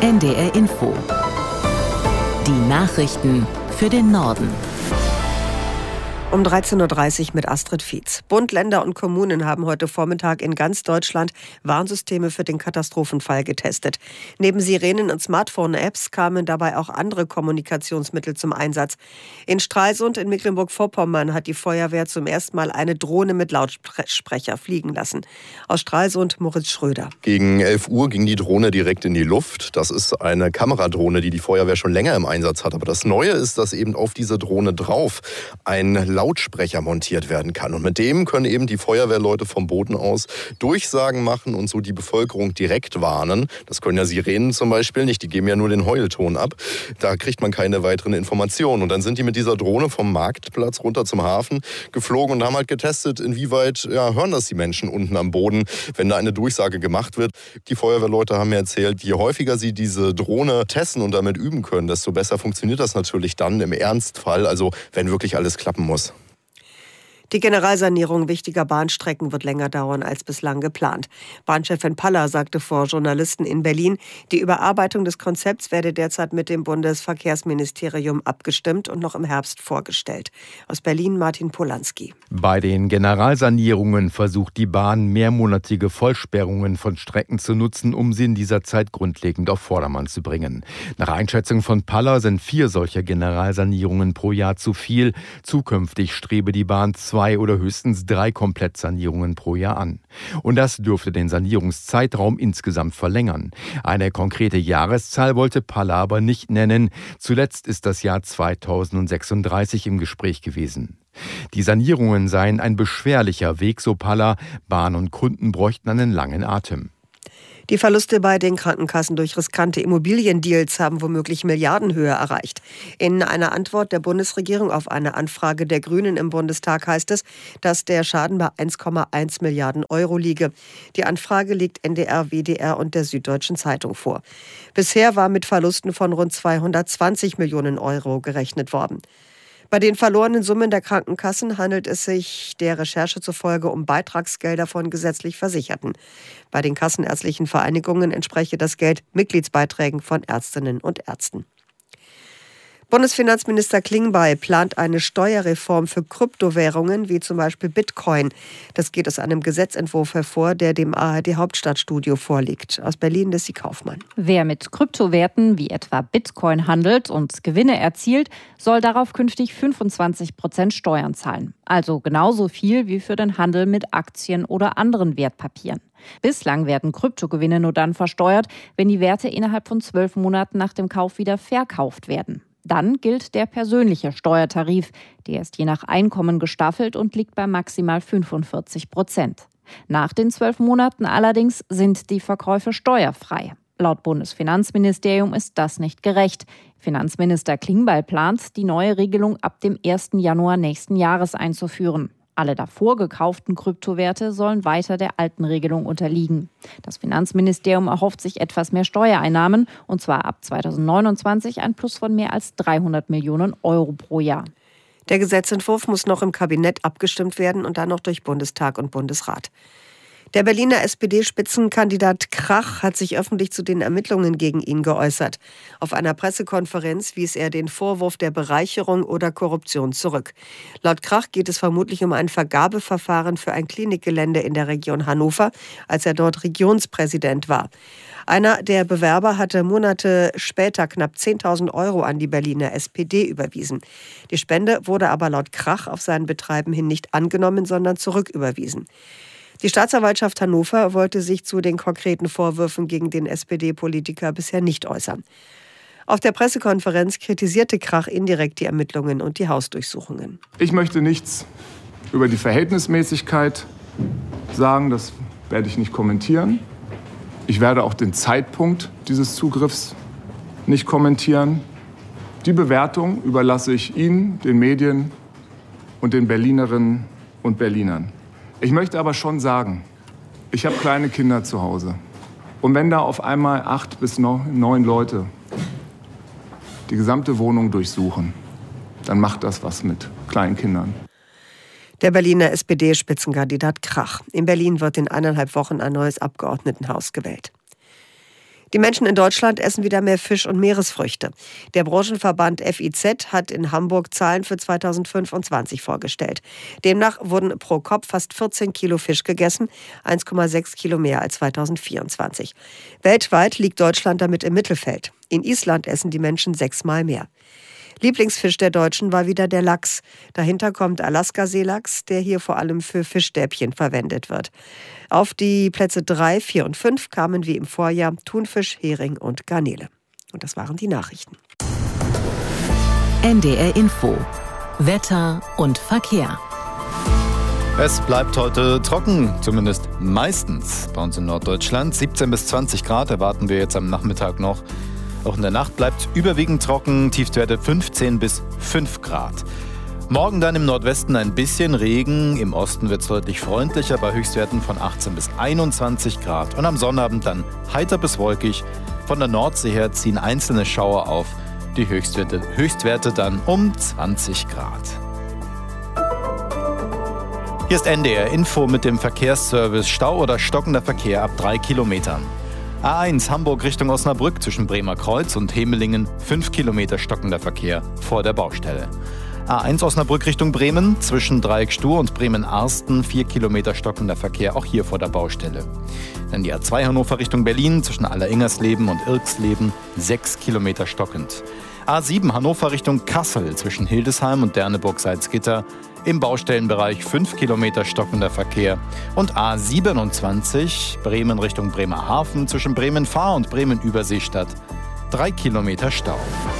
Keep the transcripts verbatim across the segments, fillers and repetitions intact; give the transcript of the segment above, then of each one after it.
N D R Info. Die Nachrichten für den Norden. Um dreizehn Uhr dreißig mit Astrid Fietz. Bund, Länder und Kommunen haben heute Vormittag in ganz Deutschland Warnsysteme für den Katastrophenfall getestet. Neben Sirenen und Smartphone-Apps kamen dabei auch andere Kommunikationsmittel zum Einsatz. In Stralsund in Mecklenburg-Vorpommern hat die Feuerwehr zum ersten Mal eine Drohne mit Lautsprecher fliegen lassen. Aus Stralsund Moritz Schröder. Gegen elf Uhr ging die Drohne direkt in die Luft. Das ist eine Kameradrohne, die die Feuerwehr schon länger im Einsatz hat. Aber das Neue ist, dass eben auf diese Drohne drauf ein Lautsprecher montiert werden kann. Und mit dem können eben die Feuerwehrleute vom Boden aus Durchsagen machen und so die Bevölkerung direkt warnen. Das können ja Sirenen zum Beispiel nicht, die geben ja nur den Heulton ab. Da kriegt man keine weiteren Informationen. Und dann sind die mit dieser Drohne vom Marktplatz runter zum Hafen geflogen und haben halt getestet, inwieweit ja, hören das die Menschen unten am Boden, wenn da eine Durchsage gemacht wird. Die Feuerwehrleute haben mir erzählt, je häufiger sie diese Drohne testen und damit üben können, desto besser funktioniert das natürlich dann im Ernstfall, also wenn wirklich alles klappen muss. Die Generalsanierung wichtiger Bahnstrecken wird länger dauern als bislang geplant. Bahnchefin Paller sagte vor Journalisten in Berlin, die Überarbeitung des Konzepts werde derzeit mit dem Bundesverkehrsministerium abgestimmt und noch im Herbst vorgestellt. Aus Berlin Martin Polanski. Bei den Generalsanierungen versucht die Bahn, mehrmonatige Vollsperrungen von Strecken zu nutzen, um sie in dieser Zeit grundlegend auf Vordermann zu bringen. Nach Einschätzung von Paller sind vier solcher Generalsanierungen pro Jahr zu viel. Zukünftig strebe die Bahn zwei oder höchstens drei Komplettsanierungen pro Jahr an. Und das dürfte den Sanierungszeitraum insgesamt verlängern. Eine konkrete Jahreszahl wollte Paller aber nicht nennen. Zuletzt ist das Jahr zweitausendsechsunddreißig im Gespräch gewesen. Die Sanierungen seien ein beschwerlicher Weg, so Paller. Bahn und Kunden bräuchten einen langen Atem. Die Verluste bei den Krankenkassen durch riskante Immobiliendeals haben womöglich Milliardenhöhe erreicht. In einer Antwort der Bundesregierung auf eine Anfrage der Grünen im Bundestag heißt es, dass der Schaden bei eins Komma eins Milliarden Euro liege. Die Anfrage liegt N D R, W D R und der Süddeutschen Zeitung vor. Bisher war mit Verlusten von rund zweihundertzwanzig Millionen Euro gerechnet worden. Bei den verlorenen Summen der Krankenkassen handelt es sich der Recherche zufolge um Beitragsgelder von gesetzlich Versicherten. Bei den kassenärztlichen Vereinigungen entspreche das Geld Mitgliedsbeiträgen von Ärztinnen und Ärzten. Bundesfinanzminister Klingbeil plant eine Steuerreform für Kryptowährungen wie zum Beispiel Bitcoin. Das geht aus einem Gesetzentwurf hervor, der dem A R D-Hauptstadtstudio vorliegt. Aus Berlin Lissy Kaufmann. Wer mit Kryptowerten wie etwa Bitcoin handelt und Gewinne erzielt, soll darauf künftig fünfundzwanzig Prozent Steuern zahlen. Also genauso viel wie für den Handel mit Aktien oder anderen Wertpapieren. Bislang werden Kryptogewinne nur dann versteuert, wenn die Werte innerhalb von zwölf Monaten nach dem Kauf wieder verkauft werden. Dann gilt der persönliche Steuertarif. Der ist je nach Einkommen gestaffelt und liegt bei maximal fünfundvierzig Prozent. Nach den zwölf Monaten allerdings sind die Verkäufe steuerfrei. Laut Bundesfinanzministerium ist das nicht gerecht. Finanzminister Klingbeil plant, die neue Regelung ab dem ersten Januar nächsten Jahres einzuführen. Alle davor gekauften Kryptowerte sollen weiter der alten Regelung unterliegen. Das Finanzministerium erhofft sich etwas mehr Steuereinnahmen, und zwar ab zweitausendneunundzwanzig ein Plus von mehr als dreihundert Millionen Euro pro Jahr. Der Gesetzentwurf muss noch im Kabinett abgestimmt werden und dann noch durch Bundestag und Bundesrat. Der Berliner S P D-Spitzenkandidat Krach hat sich öffentlich zu den Ermittlungen gegen ihn geäußert. Auf einer Pressekonferenz wies er den Vorwurf der Bereicherung oder Korruption zurück. Laut Krach geht es vermutlich um ein Vergabeverfahren für ein Klinikgelände in der Region Hannover, als er dort Regionspräsident war. Einer der Bewerber hatte Monate später knapp zehntausend Euro an die Berliner S P D überwiesen. Die Spende wurde aber laut Krach auf sein Betreiben hin nicht angenommen, sondern zurücküberwiesen. Die Staatsanwaltschaft Hannover wollte sich zu den konkreten Vorwürfen gegen den S P D-Politiker bisher nicht äußern. Auf der Pressekonferenz kritisierte Krach indirekt die Ermittlungen und die Hausdurchsuchungen. Ich möchte nichts über die Verhältnismäßigkeit sagen, das werde ich nicht kommentieren. Ich werde auch den Zeitpunkt dieses Zugriffs nicht kommentieren. Die Bewertung überlasse ich Ihnen, den Medien und den Berlinerinnen und Berlinern. Ich möchte aber schon sagen, ich habe kleine Kinder zu Hause. Und wenn da auf einmal acht bis neun Leute die gesamte Wohnung durchsuchen, dann macht das was mit kleinen Kindern. Der Berliner S P D-Spitzenkandidat Krach. In Berlin wird in eineinhalb Wochen ein neues Abgeordnetenhaus gewählt. Die Menschen in Deutschland essen wieder mehr Fisch und Meeresfrüchte. Der Branchenverband F I Z hat in Hamburg Zahlen für zweitausendfünfundzwanzig vorgestellt. Demnach wurden pro Kopf fast vierzehn Kilo Fisch gegessen, eins Komma sechs Kilo mehr als zweitausendvierundzwanzig. Weltweit liegt Deutschland damit im Mittelfeld. In Island essen die Menschen sechsmal mehr. Lieblingsfisch der Deutschen war wieder der Lachs. Dahinter kommt Alaska-Seelachs, der hier vor allem für Fischstäbchen verwendet wird. Auf die Plätze drei, vier und fünf kamen wie im Vorjahr Thunfisch, Hering und Garnele. Und das waren die Nachrichten. N D R Info. Wetter und Verkehr. Es bleibt heute trocken, zumindest meistens bei uns in Norddeutschland. siebzehn bis zwanzig Grad erwarten wir jetzt am Nachmittag noch. Auch in der Nacht bleibt überwiegend trocken, Tiefstwerte fünfzehn bis fünf Grad. Morgen dann im Nordwesten ein bisschen Regen, im Osten wird es deutlich freundlicher bei Höchstwerten von achtzehn bis einundzwanzig Grad. Und am Sonnabend dann heiter bis wolkig. Von der Nordsee her ziehen einzelne Schauer auf, die Höchstwerte, Höchstwerte dann um zwanzig Grad. Hier ist N D R Info mit dem Verkehrsservice. Stau oder stockender Verkehr ab drei Kilometern. A eins Hamburg Richtung Osnabrück zwischen Bremer Kreuz und Hemelingen, fünf Kilometer stockender Verkehr vor der Baustelle. A eins Osnabrück Richtung Bremen zwischen Dreieck Stur und Bremen-Arsten, vier Kilometer stockender Verkehr, auch hier vor der Baustelle. Dann die A zwei Hannover Richtung Berlin zwischen Alleringers-Leben und Irksleben, sechs Kilometer stockend. A sieben Hannover Richtung Kassel zwischen Hildesheim und Derneburg-Salzgitter, im Baustellenbereich fünf Kilometer stockender Verkehr. Und A siebenundzwanzig Bremen Richtung Bremerhaven zwischen Bremen-Fahr und Bremen-Überseestadt, drei Kilometer Stau.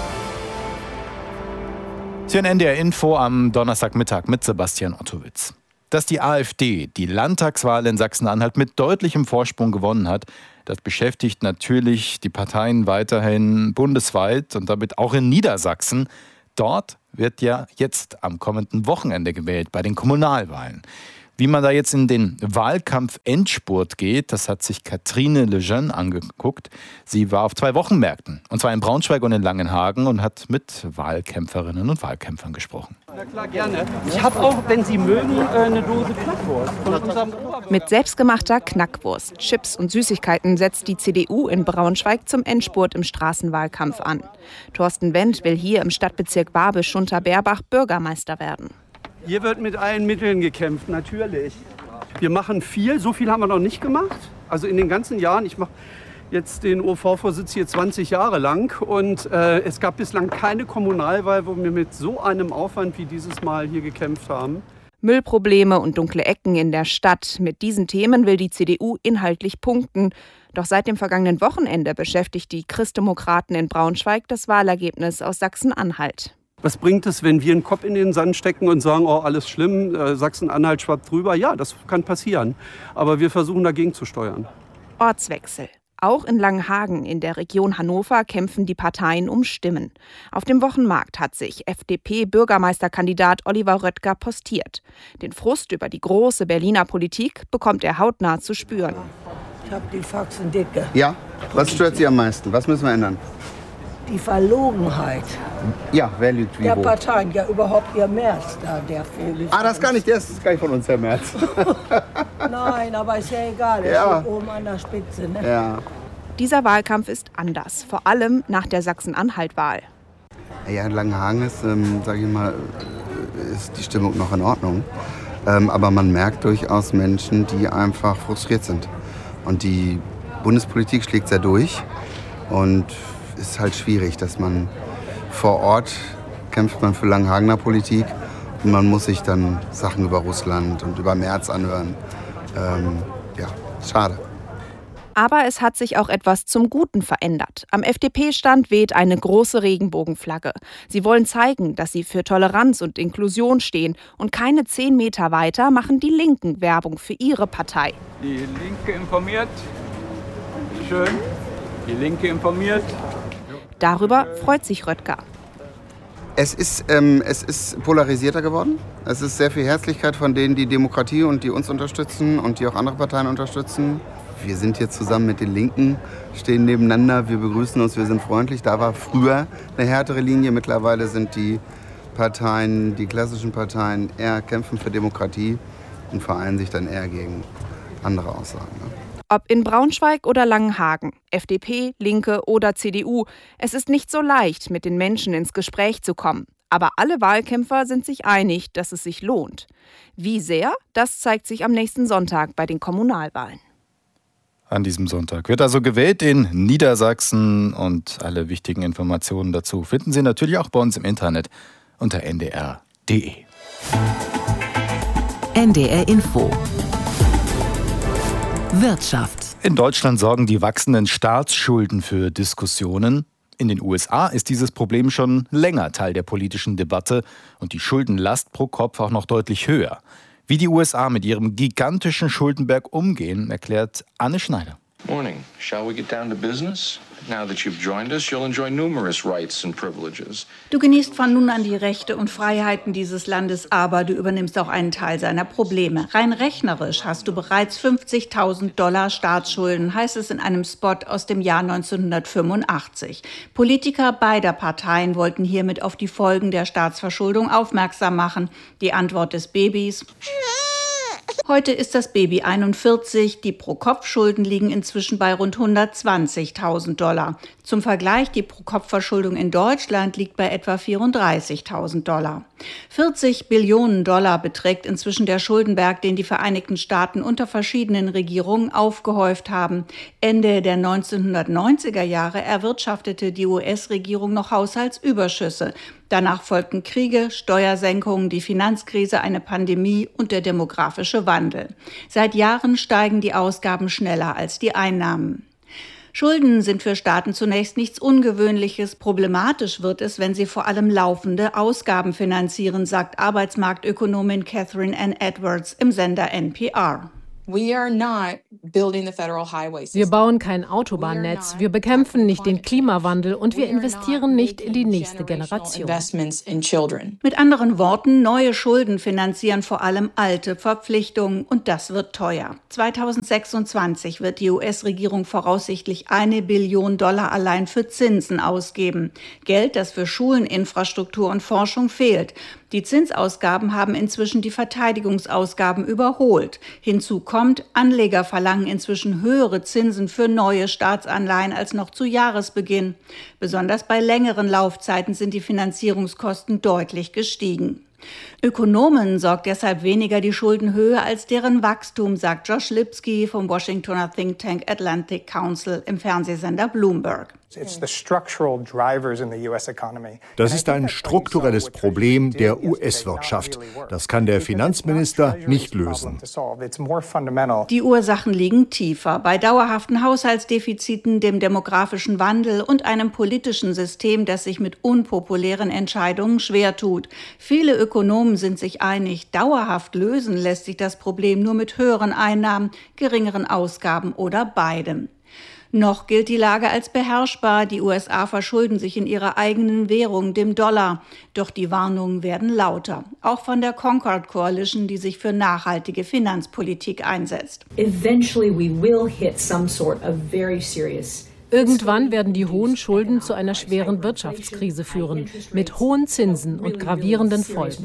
Sie hören N D R Info am Donnerstagmittag mit Sebastian Ottowitz. Dass die AfD die Landtagswahl in Sachsen-Anhalt mit deutlichem Vorsprung gewonnen hat, das beschäftigt natürlich die Parteien weiterhin bundesweit und damit auch in Niedersachsen. Dort wird ja jetzt am kommenden Wochenende gewählt bei den Kommunalwahlen. Wie man da jetzt in den Wahlkampf-Endspurt geht, das hat sich Katrine Lejeune angeguckt. Sie war auf zwei Wochenmärkten, und zwar in Braunschweig und in Langenhagen, und hat mit Wahlkämpferinnen und Wahlkämpfern gesprochen. Na klar, gerne. Ich habe auch, wenn Sie mögen, eine Dose Knackwurst von unserem Oberbürgermeister. Mit selbstgemachter Knackwurst, Chips und Süßigkeiten setzt die C D U in Braunschweig zum Endspurt im Straßenwahlkampf an. Thorsten Wendt will hier im Stadtbezirk Barbisch-Schunter-Berbach Bürgermeister werden. Hier wird mit allen Mitteln gekämpft, natürlich. Wir machen viel, so viel haben wir noch nicht gemacht. Also in den ganzen Jahren, ich mache jetzt den O V-Vorsitz hier zwanzig Jahre lang und äh, es gab bislang keine Kommunalwahl, wo wir mit so einem Aufwand wie dieses Mal hier gekämpft haben. Müllprobleme und dunkle Ecken in der Stadt. Mit diesen Themen will die C D U inhaltlich punkten. Doch seit dem vergangenen Wochenende beschäftigt die Christdemokraten in Braunschweig das Wahlergebnis aus Sachsen-Anhalt. Was bringt es, wenn wir einen Kopf in den Sand stecken und sagen, oh, alles schlimm, äh, Sachsen-Anhalt schwappt drüber? Ja, das kann passieren. Aber wir versuchen dagegen zu steuern. Ortswechsel. Auch in Langenhagen in der Region Hannover kämpfen die Parteien um Stimmen. Auf dem Wochenmarkt hat sich F D P-Bürgermeisterkandidat Oliver Röttger postiert. Den Frust über die große Berliner Politik bekommt er hautnah zu spüren. Ich habe die Faxen dicke. Ja, was stört Sie am meisten? Was müssen wir ändern? Die Verlogenheit Ja, wer lügt wie der wo? Parteien, ja überhaupt Ihr Merz da, der Vogel. Ah, das ist gar nicht, der ist gar nicht von uns, Herr Merz. Nein, aber ist ja egal, er Ja. steht oben an der Spitze. Ne? Ja. Dieser Wahlkampf ist anders, vor allem nach der Sachsen-Anhalt-Wahl. Ja, in Langenhagen ist, ähm, sage ich mal, ist die Stimmung noch in Ordnung. Ähm, aber man merkt durchaus Menschen, die einfach frustriert sind. Und die Bundespolitik schlägt sehr durch. Und es ist halt schwierig, dass man vor Ort kämpft man für Langenhagener Politik und man muss sich dann Sachen über Russland und über Merz anhören. Ähm, ja, schade. Aber es hat sich auch etwas zum Guten verändert. Am F D P-Stand weht eine große Regenbogenflagge. Sie wollen zeigen, dass sie für Toleranz und Inklusion stehen. Und keine zehn Meter weiter machen die Linken Werbung für ihre Partei. Die Linke informiert. Schön. Die Linke informiert. Darüber freut sich Röttger. Es ist, ähm, es ist polarisierter geworden. Es ist sehr viel Herzlichkeit von denen, die Demokratie und die uns unterstützen und die auch andere Parteien unterstützen. Wir sind hier zusammen mit den Linken, stehen nebeneinander, wir begrüßen uns, wir sind freundlich. Da war früher eine härtere Linie. Mittlerweile sind die Parteien, die klassischen Parteien, eher kämpfen für Demokratie und vereinen sich dann eher gegen andere Aussagen. Ne? Ob in Braunschweig oder Langenhagen, F D P, Linke oder C D U, es ist nicht so leicht, mit den Menschen ins Gespräch zu kommen. Aber alle Wahlkämpfer sind sich einig, dass es sich lohnt. Wie sehr, das zeigt sich am nächsten Sonntag bei den Kommunalwahlen. An diesem Sonntag wird also gewählt in Niedersachsen und alle wichtigen Informationen dazu finden Sie natürlich auch bei uns im Internet unter n d r punkt d e. N D R Info. Wirtschaft. In Deutschland sorgen die wachsenden Staatsschulden für Diskussionen. In den U S A ist dieses Problem schon länger Teil der politischen Debatte und die Schuldenlast pro Kopf auch noch deutlich höher. Wie die U S A mit ihrem gigantischen Schuldenberg umgehen, erklärt Anne Schneider. Morning. Shall we get down to business? Now that you've joined us, you'll enjoy numerous rights and privileges. Du genießt von nun an die Rechte und Freiheiten dieses Landes, aber du übernimmst auch einen Teil seiner Probleme. Rein rechnerisch hast du bereits fünfzigtausend Dollar Staatsschulden, heißt es in einem Spot aus dem Jahr neunzehnhundertfünfundachtzig. Politiker beider Parteien wollten hiermit auf die Folgen der Staatsverschuldung aufmerksam machen. Die Antwort des Babys: Heute ist das Baby einundvierzig, die Pro-Kopf-Schulden liegen inzwischen bei rund hundertzwanzigtausend Dollar. Zum Vergleich, die Pro-Kopf-Verschuldung in Deutschland liegt bei etwa vierunddreißigtausend Dollar. vierzig Billionen Dollar beträgt inzwischen der Schuldenberg, den die Vereinigten Staaten unter verschiedenen Regierungen aufgehäuft haben. Ende der neunzehnhundertneunziger Jahre erwirtschaftete die U S-Regierung noch Haushaltsüberschüsse. Danach folgten Kriege, Steuersenkungen, die Finanzkrise, eine Pandemie und der demografische Wandel. Seit Jahren steigen die Ausgaben schneller als die Einnahmen. Schulden sind für Staaten zunächst nichts Ungewöhnliches. Problematisch wird es, wenn sie vor allem laufende Ausgaben finanzieren, sagt Arbeitsmarktökonomin Catherine Ann Edwards im Sender N P R. Wir bauen kein Autobahnnetz, wir bekämpfen nicht den Klimawandel und wir investieren nicht in die nächste Generation. Mit anderen Worten, neue Schulden finanzieren vor allem alte Verpflichtungen und das wird teuer. zweitausendsechsundzwanzig wird die U S-Regierung voraussichtlich eine Billion Dollar allein für Zinsen ausgeben. Geld, das für Schulen, Infrastruktur und Forschung fehlt. Die Zinsausgaben haben inzwischen die Verteidigungsausgaben überholt. Hinzu kommt, Anleger verlangen inzwischen höhere Zinsen für neue Staatsanleihen als noch zu Jahresbeginn. Besonders bei längeren Laufzeiten sind die Finanzierungskosten deutlich gestiegen. Ökonomen sorgt deshalb weniger die Schuldenhöhe als deren Wachstum, sagt Josh Lipsky vom Washingtoner Think Tank Atlantic Council im Fernsehsender Bloomberg. Das ist ein strukturelles Problem der U S-Wirtschaft. Das kann der Finanzminister nicht lösen. Die Ursachen liegen tiefer. Bei dauerhaften Haushaltsdefiziten, dem demografischen Wandel und einem politischen System, das sich mit unpopulären Entscheidungen schwer tut. Viele Ökonomen sind sich einig, dauerhaft lösen lässt sich das Problem nur mit höheren Einnahmen, geringeren Ausgaben oder beidem. Noch gilt die Lage als beherrschbar. Die U S A verschulden sich in ihrer eigenen Währung, dem Dollar. Doch die Warnungen werden lauter. Auch von der Concord Coalition, die sich für nachhaltige Finanzpolitik einsetzt. Eventually we will hit some sort of very serious Irgendwann werden die hohen Schulden zu einer schweren Wirtschaftskrise führen, mit hohen Zinsen und gravierenden Folgen.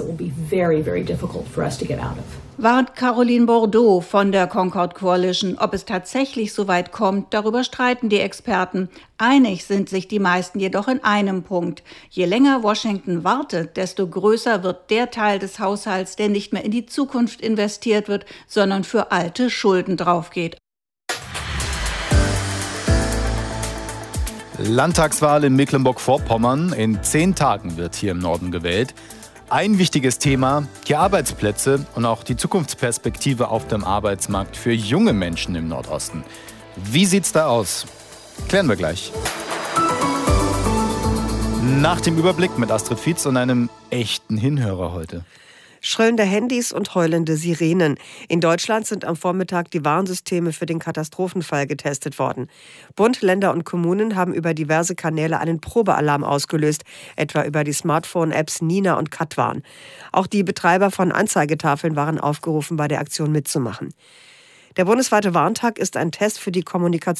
Warnt Caroline Bordeaux von der Concord Coalition. Ob es tatsächlich so weit kommt, darüber streiten die Experten. Einig sind sich die meisten jedoch in einem Punkt. Je länger Washington wartet, desto größer wird der Teil des Haushalts, der nicht mehr in die Zukunft investiert wird, sondern für alte Schulden draufgeht. Landtagswahl in Mecklenburg-Vorpommern. In zehn Tagen wird hier im Norden gewählt. Ein wichtiges Thema, die Arbeitsplätze und auch die Zukunftsperspektive auf dem Arbeitsmarkt für junge Menschen im Nordosten. Wie sieht's da aus? Klären wir gleich. Nach dem Überblick mit Astrid Fietz und einem echten Hinhörer heute. Schrillende Handys und heulende Sirenen. In Deutschland sind am Vormittag die Warnsysteme für den Katastrophenfall getestet worden. Bund, Länder und Kommunen haben über diverse Kanäle einen Probealarm ausgelöst, etwa über die Smartphone-Apps Nina und Katwarn. Auch die Betreiber von Anzeigetafeln waren aufgerufen, bei der Aktion mitzumachen. Der bundesweite Warntag ist ein Test für die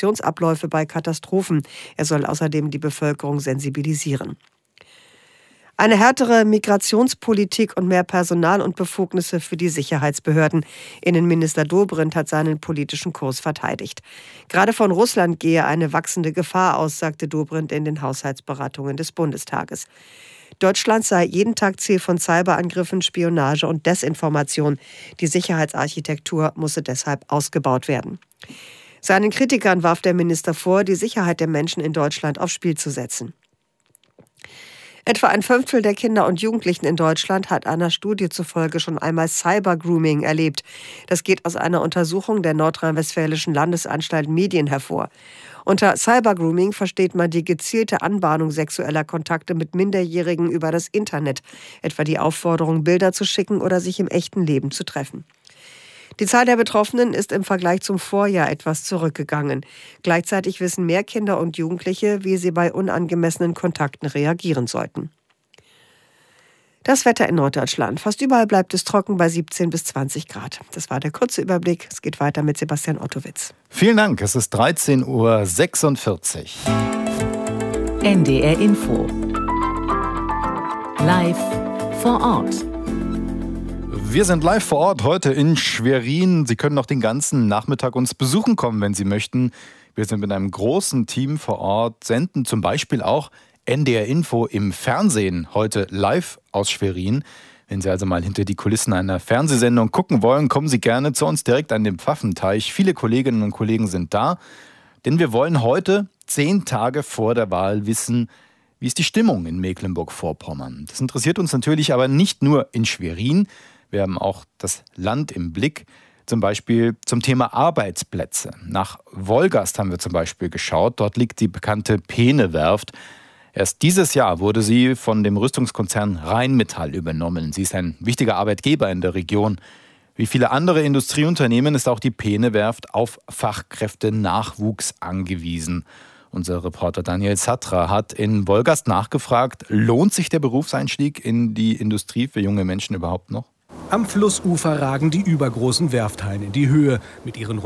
Kommunikationsabläufe bei Katastrophen. Er soll außerdem die Bevölkerung sensibilisieren. Eine härtere Migrationspolitik und mehr Personal und Befugnisse für die Sicherheitsbehörden. Innenminister Dobrindt hat seinen politischen Kurs verteidigt. Gerade von Russland gehe eine wachsende Gefahr aus, sagte Dobrindt in den Haushaltsberatungen des Bundestages. Deutschland sei jeden Tag Ziel von Cyberangriffen, Spionage und Desinformation. Die Sicherheitsarchitektur müsse deshalb ausgebaut werden. Seinen Kritikern warf der Minister vor, die Sicherheit der Menschen in Deutschland aufs Spiel zu setzen. Etwa ein Fünftel der Kinder und Jugendlichen in Deutschland hat einer Studie zufolge schon einmal Cybergrooming erlebt. Das geht aus einer Untersuchung der nordrhein-westfälischen Landesanstalt Medien hervor. Unter Cybergrooming versteht man die gezielte Anbahnung sexueller Kontakte mit Minderjährigen über das Internet, etwa die Aufforderung, Bilder zu schicken oder sich im echten Leben zu treffen. Die Zahl der Betroffenen ist im Vergleich zum Vorjahr etwas zurückgegangen. Gleichzeitig wissen mehr Kinder und Jugendliche, wie sie bei unangemessenen Kontakten reagieren sollten. Das Wetter in Norddeutschland. Fast überall bleibt es trocken bei siebzehn bis zwanzig Grad. Das war der kurze Überblick. Es geht weiter mit Sebastian Ottowitz. Vielen Dank. Es ist dreizehn Uhr sechsundvierzig. N D R Info. Live vor Ort. Wir sind live vor Ort heute in Schwerin. Sie können noch den ganzen Nachmittag uns besuchen kommen, wenn Sie möchten. Wir sind mit einem großen Team vor Ort, senden zum Beispiel auch N D R Info im Fernsehen heute live aus Schwerin. Wenn Sie also mal hinter die Kulissen einer Fernsehsendung gucken wollen, kommen Sie gerne zu uns direkt an den Pfaffenteich. Viele Kolleginnen und Kollegen sind da, denn wir wollen heute, zehn Tage vor der Wahl, wissen, wie ist die Stimmung in Mecklenburg-Vorpommern. Das interessiert uns natürlich aber nicht nur in Schwerin. Wir haben auch das Land im Blick, zum Beispiel zum Thema Arbeitsplätze. Nach Wolgast haben wir zum Beispiel geschaut. Dort liegt die bekannte Peene-Werft. Erst dieses Jahr wurde sie von dem Rüstungskonzern Rheinmetall übernommen. Sie ist ein wichtiger Arbeitgeber in der Region. Wie viele andere Industrieunternehmen ist auch die Peene-Werft auf Fachkräftenachwuchs angewiesen. Unser Reporter Daniel Satra hat in Wolgast nachgefragt, lohnt sich der Berufseinstieg in die Industrie für junge Menschen überhaupt noch? Am Flussufer ragen die übergroßen Werfthallen in die Höhe. Mit ihren